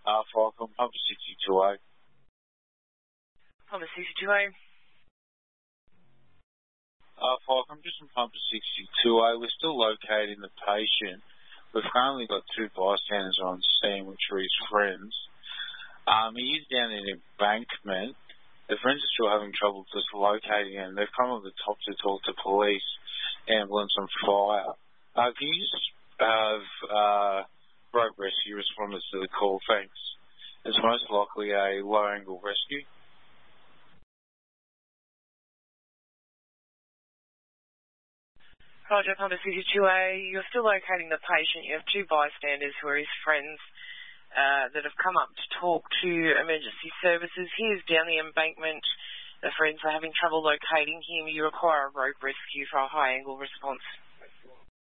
Falcon, Pump 62A. Pump 62A. Falcon, just in Pump 62A. We're still locating the patient. We've currently got two bystanders on scene, which are his friends. He is down in Embankment. The friends are still having trouble just locating him. They've come up the top to talk to police, ambulance and fire. Can you just have rope rescue responders to the call? Thanks. It's most likely a low-angle rescue. Roger, Pump 62A. You're still locating the patient. You have two bystanders who are his friends that have come up to talk to emergency services. He is down the embankment. The friends are having trouble locating him. You require a rope rescue for a high-angle response.